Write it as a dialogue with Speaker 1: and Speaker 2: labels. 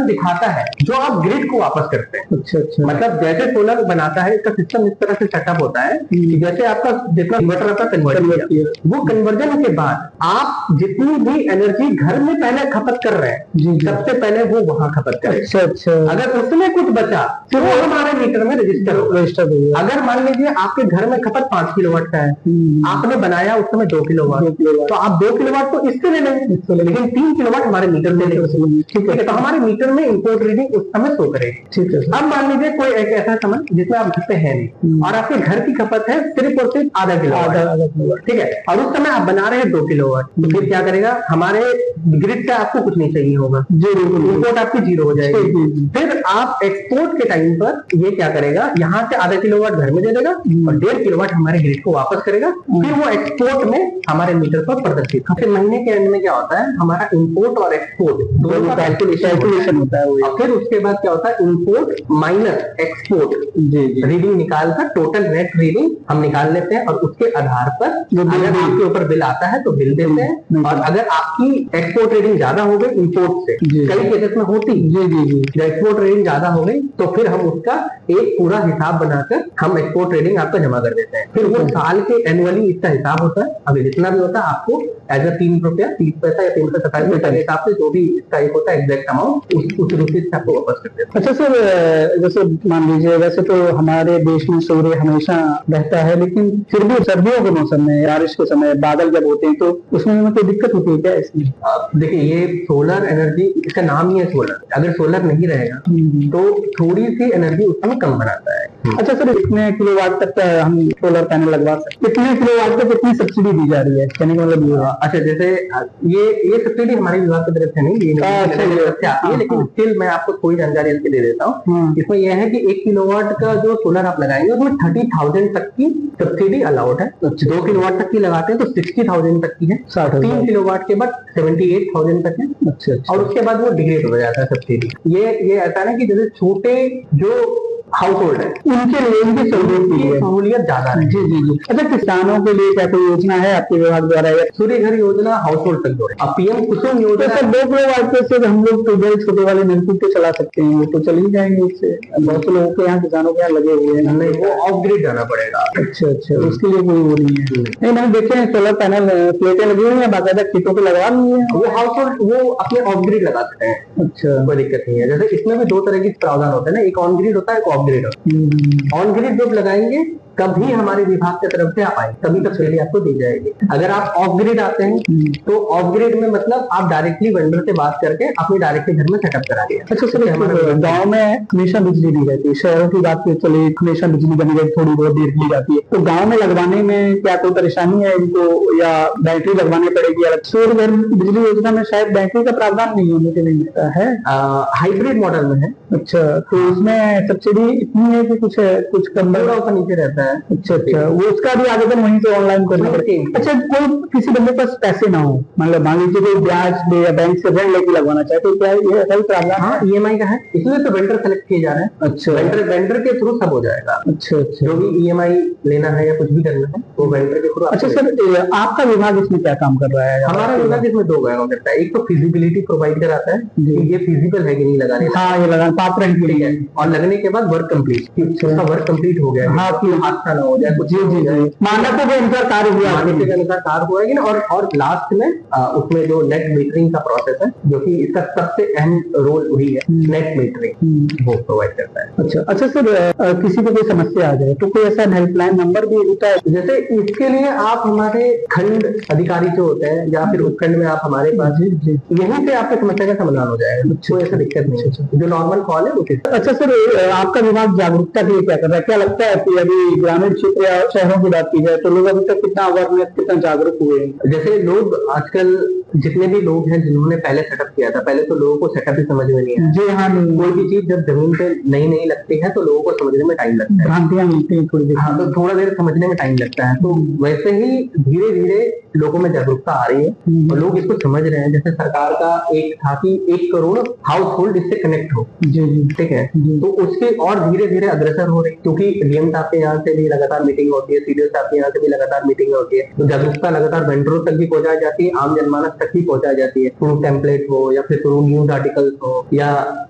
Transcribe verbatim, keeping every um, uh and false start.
Speaker 1: System दिखाता है जो आप ग्रिड को वापस करते हैं।
Speaker 2: अच्छा अच्छा।
Speaker 1: मतलब जैसे सोलर बनाता है, इसका सिस्टम इस तरह से सेटअप होता है कि जैसे आपका जितना इन्वर्टर आपका कन्वर्ट किया, वो कन्वर्जन के बाद आप जितनी भी एनर्जी घर में पहले खपत कर रहे हैं, सबसे पहले वो वहां खपत करें।
Speaker 2: अच्छा अच्छा।
Speaker 1: अगर उसमें कुछ बचा तो वो हमारे मीटर में रजिस्टर
Speaker 2: रजिस्टर होगा।
Speaker 1: अगर मान लीजिए आपके घर में खपत पांच किलोवाट का है, आपने बनाया उस समय दो किलोवाट, तो आप दो किलोवाट तो इससे ले लेंगे, लेकिन तीन किलोवाट हमारे मीटर में लेंगे। ठीक है, तो हमारे मीटर में इम्पोर्ट रीडिंग उस समय शो करेगी। ठीक है। अब मान लीजिए कोई एक ऐसा समय जिसमें आप घर पे है नहीं और आपके घर की खपत है सिर्फ और सिर्फ आधा किलो आधा आधा किलोवाट। ठीक है, और उस समय आप बना रहे हैं दो किलोवाट, तो फिर क्या करेगा, हमारे ग्रिड से आपको कुछ नहीं चाहिए होगा, जीरो, इम्पोर्ट आपकी जीरो हो जाएगी। फिर आप एक्सपोर्ट के टाइम पर ये क्या करेगा, यहाँ से आधा किलोवाट घर में दे देगा और डेढ़ किलोवाट हमारे ग्रिड को वापस करेगा। फिर वो एक्सपोर्ट में हमारे मीटर पर प्रदर्शित। फिर महीने के एंड में क्या होता है, हमारा इंपोर्ट और एक्सपोर्ट दोनों का कैलकुलेशन होता है। और फिर उसके बाद क्या होता है, इंपोर्ट माइनस एक्सपोर्ट रीडिंग निकाल कर टोटल नेट रीडिंग हम निकाल लेते हैं और उसके आधार पर अगर आपके ऊपर बिल आता है तो बिल देते हैं। और अगर आपकी एक्सपोर्ट रीडिंग ज्यादा हो गई इंपोर्ट से, कई केसेस में होती जी जी जी एक्सपोर्ट रीडिंग ज्यादा हो गई तो फिर हम उसका एक पूरा हिसाब बनाकर हम एक्सपोर्ट रीडिंग आपको जमा कर देते हैं। फिर वो साल के एनुअली इसका हिसाब होता है, अभी जितना भी होता है आपको एज अ तीन रुपया तीस पैसा या तीन सौ सत्ताईस पैसा के हिसाब से जो भी इसका एक होता है एग्जैक्ट अमाउंट उस उस रुपये से आपको वापस कर देते हैं।
Speaker 2: अच्छा सर, जैसे मान लीजिए वैसे तो हमारे देश में सूर्य हमेशा रहता है, लेकिन फिर भी सर्दियों के मौसम में बारिश के समय बादल जब होते हैं तो उसमें हमें कोई दिक्कत होती है क्या इसमें?
Speaker 1: देखिए, ये सोलर एनर्जी, इसका नाम ही है सोलर। अगर सोलर नहीं रहेगा तो थोड़ी सी एनर्जी उसमें कम बनाता है।
Speaker 2: अच्छा सर, कितने किलोवाट तक हम सोलर पैनल लगवा सकते हैं? कितने किलोवाट तक कितनी सब्सिडी दी जा रही है, कहने का मतलब ये है?
Speaker 1: अच्छा, जैसे ये ये सब्सिडी हमारे विभाग की तरफ से नहीं दी है, लेकिन स्टिल मैं आपको थोड़ी जानकारी इसके दे देता हूँ। इसमें यह है कि एक किलोवाट का जो सोलर आप लगाएंगे उसमें थर्टी थाउजेंड तक की सब्सिडी अलाउड है। दो किलोवाट तक की लगाते हैं तो सिक्सटी थाउजेंड तक की है, तीन किलोवाट के बाद सेवेंटी एट थाउजेंड तक है। अच्छा, अच्छा। और उसके बाद वो डिग्रेड हो जाता है सब्सिडी। ये ये ऐसा है कि जैसे छोटे जो हाउस होल्ड है उनके लिए इनकी सहूलियत ज्यादा है। जी जी जी। अच्छा, किसानों के लिए क्या कोई योजना है आपके विभाग द्वारा? सूर्य घर योजना हाउस होल्ड तक जोड़े। अब पीएम कुसुम योजना
Speaker 2: तो सर दो किलोवाट पे से हम लोग ट्यूबवेल छोटे वाले नलकूप पे चला सकते हैं, वो तो चल ही जाएंगे उससे। बहुत से लोगों के यहाँ किसानों के यहाँ लगे हुए हैं।
Speaker 1: नहीं, वो ऑफ ग्रिड जाना पड़ेगा।
Speaker 2: अच्छा अच्छा, उसके लिए कोई वो नहीं है। नहीं, मैंने देखे हैं सोलर पैनल प्लेटें लगी हुई है, बाकायदा खेतों पे लगा ली है,
Speaker 1: वो हाउस होल्ड वो अपने ऑफ ग्रिड लगा सकते हैं। अच्छा, कोई दिक्कत नहीं है। जैसे इसमें भी दो तरह की प्रावधान होते हैं ना, एक ऑन ग्रिड होता है, एक ऑफ ग्रिड होता है। ऑन ग्रिड जब लगाएंगे कभी हमारे विभाग की तरफ से आप आए तभी तक पहले आपको दी जाएगी। अगर आप ऑफ ग्रिड आते हैं तो ऑफ ग्रिड में मतलब आप डायरेक्टली वेंडर से बात करके अपने डायरेक्टली घर में सेटअप करा दिया।
Speaker 2: अच्छा सर, हमारे गाँव में हमेशा बिजली दी जाती है, शहरों की बात चले हमेशा बिजली बनी रहती, थोड़ी बहुत देर दी जाती है, तो गाँव में लगवाने में क्या कोई परेशानी है इनको, या बैटरी लगवानी पड़ेगी? सूर्य घर बिजली योजना में शायद बैटरी का प्रावधान नहीं होने के लिए मिलता है,
Speaker 1: हाइब्रिड मॉडल में है।
Speaker 2: अच्छा, तो उसमें सब्सिडी इतनी है कि कुछ कुछ कम
Speaker 1: का नीचे रहता है।
Speaker 2: अच्छा अच्छा, वो उसका भी आवेदन वहीं से ऑनलाइन करना पड़ता है। अच्छा, कोई किसी बंदे पास पैसे ना हो, मतलब मान लीजिए कोई ब्याज दे या बैंक से ऋण लेके लगवाना चाहे तो क्या ये ऐसा ही प्रावधान?
Speaker 1: हाँ, ईएमआई का है, इसलिए तो वेंडर सेलेक्ट किए जा रहे हैं। अच्छा, वेंडर वेंडर के थ्रू सब हो जाएगा। अच्छा अच्छा, जो भी ईएमआई लेना है या कुछ भी करना है वो वेंडर के थ्रू।
Speaker 2: अच्छा सर, आपका विभाग इसमें क्या काम कर रहा है?
Speaker 1: हमारा विभाग इसमें दो काम करता है। एक तो फिजिबिलिटी प्रोवाइड कराता है कि ये फिजिबल है कि नहीं लगाने,
Speaker 2: हाँ ये लगाना पात्र है कि नहीं,
Speaker 1: और लगने के बाद वर्क कंप्लीट, उसका वर्क कंप्लीट हो गया, हाँ हादसा ना हो जाए, कुछ
Speaker 2: जी जी जी, मानकों के अनुसार कार्य हुआ,
Speaker 1: मानकों के अनुसार कार्य हुआ है। और और लास्ट में आ, उसमें जो नेट मीटरिंग का प्रोसेस है, जो कि इसका सबसे अहम रोल वही है, नेट मीटरिंग वो प्रोवाइड करता है।
Speaker 2: अच्छा अच्छा सर, किसी को कोई समस्या आ जाए तो कोई ऐसा हेल्पलाइन नंबर भी होता है?
Speaker 1: जैसे इसके लिए आप हमारे खंड अधिकारी जो होते हैं या फिर उपखंड में आप हमारे पास यहीं पे आपकी समस्या का समाधान हो जाएगा, कोई ऐसा दिक्कत नहीं है। जो नॉर्मल कॉल है वो।
Speaker 2: अच्छा सर, आपका विभाग जागरूकता के लिए क्या कर रहा है? क्या लगता है कि अभी ग्रामीण क्षेत्र या शहरों की बात की जाए तो लोग अभी तक कितना अवेयरनेस, कितना जागरूक हुए हैं?
Speaker 1: जैसे लोग आजकल जितने भी लोग हैं जिन्होंने पहले सेटअप किया था, पहले तो लोगों को सेटअप ही समझ में नहीं है।
Speaker 2: जी हाँ,
Speaker 1: कोई भी चीज जब जमीन पे नई नई लगती है तो लोगों को समझने में टाइम लगता है,
Speaker 2: भ्रांतियां मिलती हैं थोड़ी देर,
Speaker 1: हाँ तो थोड़ा देर समझने में टाइम लगता है। तो वैसे ही धीरे धीरे लोगों में जागरूकता आ रही है और लोग इसको समझ रहे हैं। जैसे सरकार का एक था कि एक करोड़ हाउस होल्ड इससे कनेक्ट हो, जी जी ठीक है, तो उसके और धीरे धीरे अग्रसर हो रही, क्योंकि डीएम साहब के यहाँ से भी लगातार मीटिंग होती है, सीडीओ साहब के यहाँ से भी लगातार मीटिंग होती है, तो जागरूकता लगातार वेंडरों तक भी पहुंचाई जाती है, आम जनमानस तक भी पहुंचाई जाती है, थ्रू टेम्पलेट हो या फिर थ्रू न्यूज आर्टिकल्स हो या